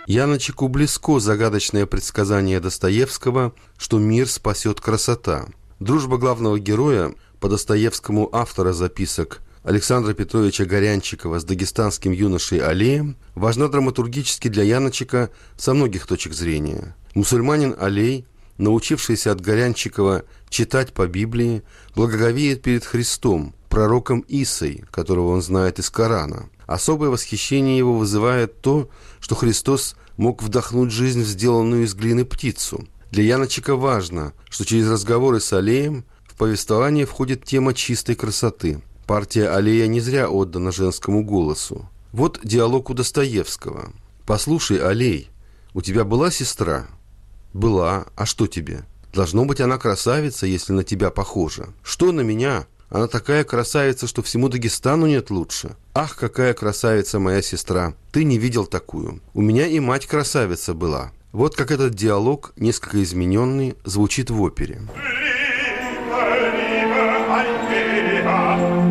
Яночеку близко загадочное предсказание Достоевского, что мир спасет красота. Дружба главного героя, по Достоевскому автора записок Александра Петровича Горянчикова с дагестанским юношей Алеем, важна драматургически для Яночека со многих точек зрения. Мусульманин Алей, научившийся от Горянчикова читать по Библии, благоговеет перед Христом, пророком Исой, которого он знает из Корана. Особое восхищение его вызывает то, что Христос мог вдохнуть жизнь в сделанную из глины птицу. Для Яночека важно, что через разговоры с Алеем в повествование входит тема чистой красоты. Партия Алея не зря отдана женскому голосу. Вот диалог у Достоевского. «Послушай, Алей, у тебя была сестра?» «Была. А что тебе? Должно быть, она красавица, если на тебя похожа». «Что на меня? Она такая красавица, что всему Дагестану нет лучше». «Ах, какая красавица моя сестра! Ты не видел такую. У меня и мать красавица была». Вот как этот диалог, несколько измененный, звучит в опере.